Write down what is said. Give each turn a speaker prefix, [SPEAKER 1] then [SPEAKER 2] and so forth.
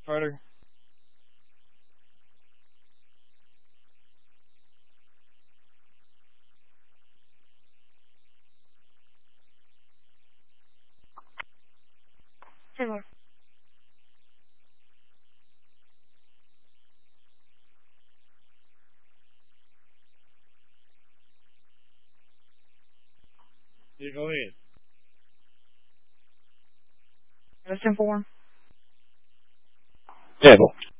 [SPEAKER 1] Further.
[SPEAKER 2] Two more.
[SPEAKER 1] You go ahead.
[SPEAKER 2] Listen for.
[SPEAKER 1] Table.